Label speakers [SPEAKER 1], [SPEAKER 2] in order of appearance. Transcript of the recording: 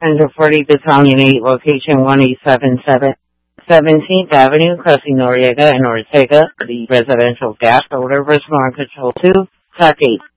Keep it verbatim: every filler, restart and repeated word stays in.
[SPEAKER 1] one forty Battalion eight, location one eight seven seven, seventeenth Avenue, crossing Noriega and Ortega, the residential gas holder, respond control two, Tuck eight.